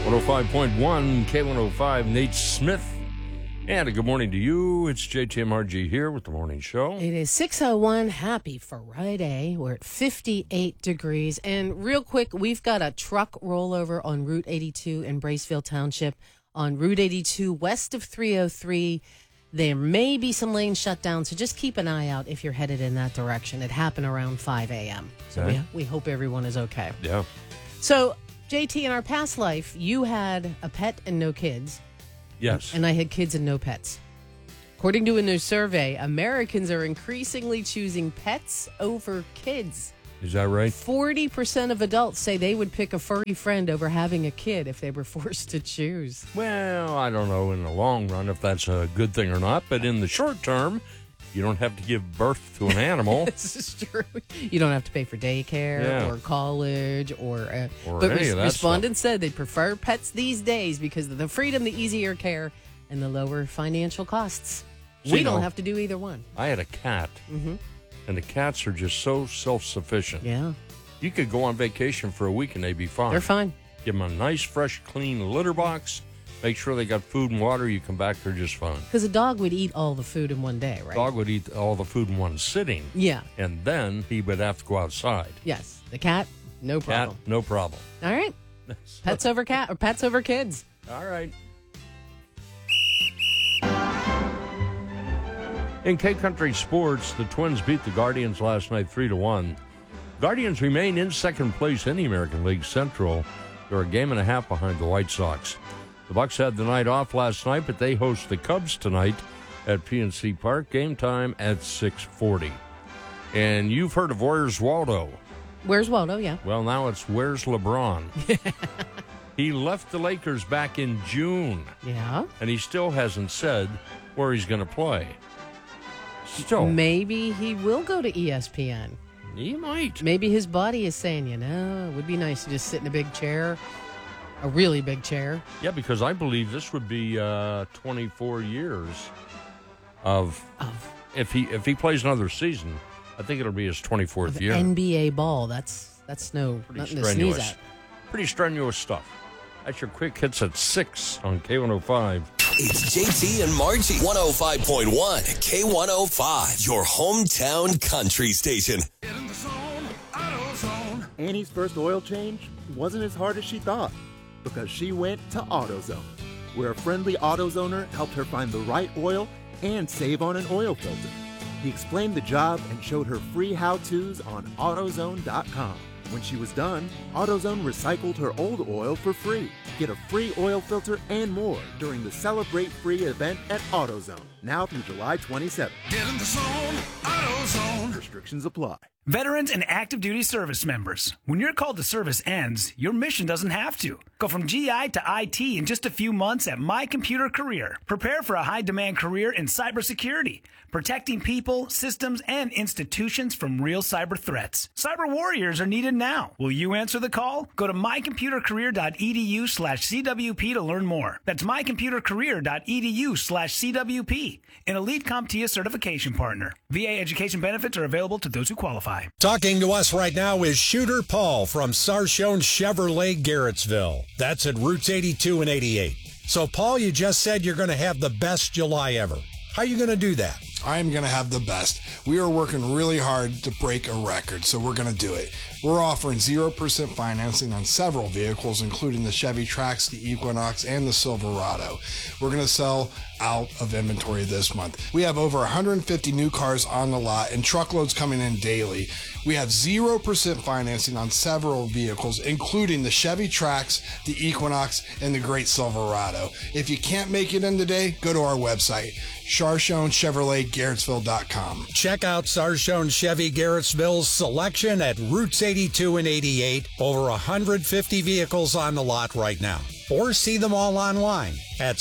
105.1 K105, Nate Smith. And a good morning to you. It's JTMRG here with the morning show. It is 6:01. Happy Friday. We're at 58 degrees. And real quick, we've got a truck rollover on Route 82 in Braceville Township. On Route 82 west of 303, there may be some lanes shut down, so just keep an eye out if you're headed in that direction. It happened around 5 a.m. So Okay. we hope everyone is okay. Yeah. So, JT, in our past life, you had a pet and no kids. Yes. And I had kids and no pets. According to a new survey, Americans are increasingly choosing pets over kids. Is that right? 40% of adults say they would pick a furry friend over having a kid if they were forced to choose. Well, I don't know in the long run if that's a good thing or not, but in the short term, you don't have to give birth to an animal. This is true. You don't have to pay for daycare or college or but any of that respondents said they prefer pets these days because of the freedom, the easier care, and the lower financial costs. We don't have to do either one. I had a cat, and the cats are just so self-sufficient. Yeah. You could go on vacation for a week and they'd be fine. They're fine. Give them a nice, fresh, clean litter box. Make sure they got food and water. You come back, they're just fine. Because a dog would eat all the food in one day, right? Dog would eat all the food in one sitting. Yeah. And then he would have to go outside. Yes. The cat, no problem. Cat, no problem. All right. Pets over cat or pets over kids. All right. In K-Country sports, the Twins beat the Guardians last night 3-1. Guardians remain in second place in the American League Central. They're a game and a half behind the White Sox. The Bucks had the night off last night, but they host the Cubs tonight at PNC Park. Game time at 6:40. And you've heard of Where's Waldo? Where's Waldo? Yeah. Well, now it's Where's LeBron? He left the Lakers back in June, Yeah. and he still hasn't said where he's going to play. Still, Maybe he will go to ESPN. he might. Maybe his body is saying, it would be nice to just sit in a big chair, a really big chair. Yeah, because I believe this would be 24 years of if he plays another season. I think it'll be his 24th year. NBA ball. That's nothing to sneeze at. Pretty strenuous stuff. That's your quick hits at 6 on K105. It's JT and Margie. 105.1 K105, your hometown country station. Annie's first oil change wasn't as hard as she thought because she went to AutoZone, where a friendly AutoZoner helped her find the right oil and save on an oil filter. He explained the job and showed her free how-tos on AutoZone.com. When she was done, AutoZone recycled her old oil for free. Get a free oil filter and more during the Celebrate Free event at AutoZone, now through July 27th. Get in the zone, AutoZone. Restrictions apply. Veterans and active duty service members. When your call to service ends, your mission doesn't have to. Go from GI to IT in just a few months at My Computer Career. Prepare for a high-demand career in cybersecurity, protecting people, systems, and institutions from real cyber threats. Cyber warriors are needed now. Will you answer the call? Go to mycomputercareer.edu/CWP to learn more. That's mycomputercareer.edu/CWP. An Elite CompTIA certification partner. VA education benefits are available to those who qualify. Talking to us right now is Shooter Paul from Sarshone Chevrolet Garrettsville. That's at routes 82 and 88. So, Paul, you just said you're going to have the best July ever. How are you going to do that? I'm going to have the best. We are working really hard to break a record, so we're going to do it. We're offering 0% financing on several vehicles, including the Chevy Trax, the Equinox, and the Silverado. We're going to sell out of inventory this month. We have over 150 new cars on the lot and truckloads coming in daily. We have 0% financing on several vehicles, including the Chevy Trax, the Equinox, and the Great Silverado. If you can't make it in today, go to our website, SharshoneChevroletGarrettsville.com. Check out Sarshone Chevy Garrettsville's selection at routes 82 and 88. Over 150 vehicles on the lot right now. Or see them all online at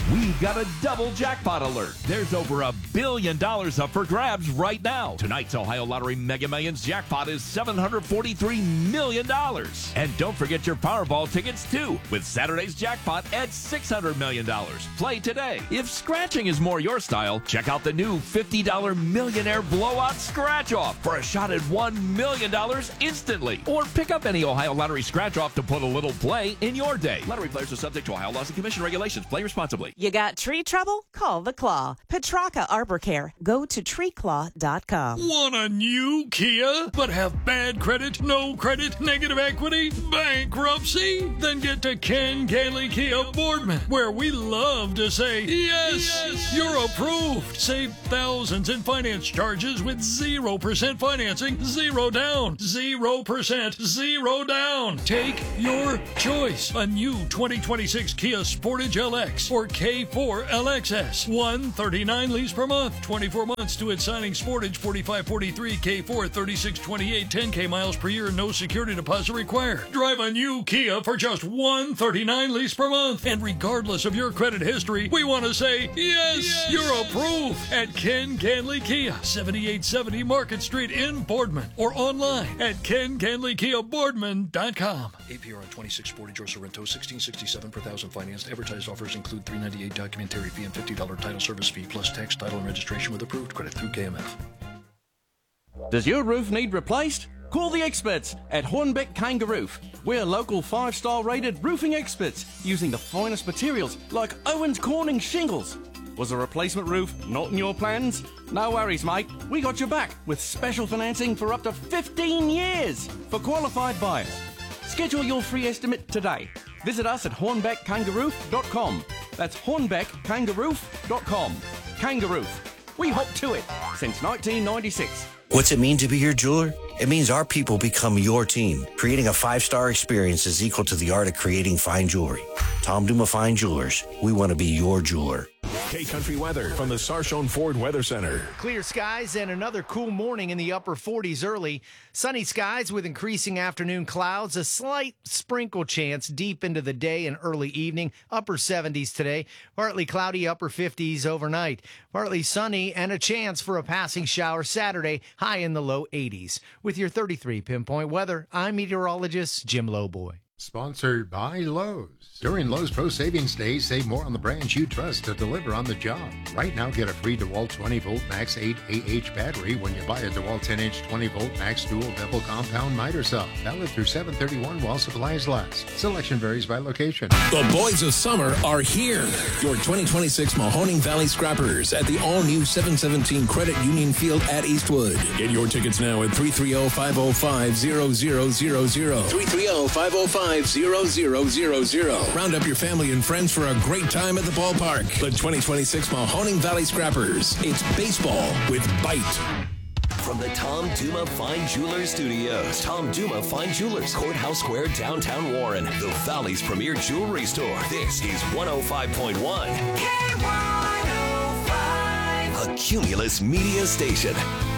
We've got a double jackpot alert. There's over $1 billion up for grabs right now. Tonight's Ohio Lottery Mega Millions jackpot is $743 million. And don't forget your Powerball tickets, too, with Saturday's jackpot at $600 million. Play today. If scratching is more your style, check out the new $50 Millionaire Blowout Scratch-Off for a shot at $1 million instantly. Or pick up any Ohio Lottery scratch-off to put a little play in your day. Lottery players are subject to Ohio laws and commission regulations. Play responsibly. You got tree trouble? Call The Claw. Petrarca Arbor Care. Go to treeclaw.com. Want a new Kia, but have bad credit, no credit, negative equity, bankruptcy? Then get to Ken Gailey Kia Boardman, where we love to say, yes, you're approved. Save thousands in finance charges with 0% financing, 0 down, 0%, 0 down. Take your choice. A new 2026 Kia Sportage LX or K4 LXS. $139 lease per month. 24 months to its signing. Sportage $45.43. K4 $36.28. 10K miles per year. No security deposit required. Drive a new Kia for just $139 lease per month. And regardless of your credit history, we want to say, yes, you're approved at Ken Ganley Kia, 7870 Market Street in Boardman, or online at KenGanleyKiaBoardman.com. APR on 26 Sportage or Sorrento, $16.67 per thousand financed. Advertised offers include $398 documentary fee and $50 title service fee, plus tax, title, and registration with approved credit through KMF. Does your roof need replaced? Call the experts at Hornbeck Kangaroo. We're local 5-star rated roofing experts using the finest materials like Owens Corning shingles. Was a replacement roof not in your plans? No worries, mate. We got your back with special financing for up to 15 years for qualified buyers. Schedule your free estimate today. Visit us at hornbeckkangaroo.com. That's hornbeckkangaroo.com. Kangaroo. We hop to it since 1996. What's it mean to be your jeweler? It means our people become your team. Creating a 5-star experience is equal to the art of creating fine jewelry. Tom Duma Fine Jewelers. We want to be your jeweler. K-Country weather from the Sarshone Ford Weather Center. Clear skies and another cool morning in the upper 40s early. Sunny skies with increasing afternoon clouds. A slight sprinkle chance deep into the day and early evening. Upper 70s today. Partly cloudy, upper 50s overnight. Partly sunny and a chance for a passing shower Saturday. High in the low 80s. With your 33 Pinpoint Weather, I'm meteorologist Jim Lowboy. Sponsored by Lowe's. During Lowe's Pro Savings Day, save more on the brands you trust to deliver on the job. Right now, get a free DeWalt 20-volt Max 8 AH battery when you buy a DeWalt 10-inch 20-volt Max Dual Double Compound Miter Saw. Valid through 7/31 while supplies last. Selection varies by location. The boys of summer are here. Your 2026 Mahoning Valley Scrappers at the all-new 717 Credit Union Field at Eastwood. Get your tickets now at 330-505-0000. 330-505-0000. Round up your family and friends for a great time at the ballpark. The 2026 Mahoning Valley Scrappers. It's baseball with bite. From the Tom Duma Fine Jewelers Studios, Tom Duma Fine Jewelers, Courthouse Square, downtown Warren, the Valley's premier jewelry store. This is 105.1 K105, a Cumulus Media Station.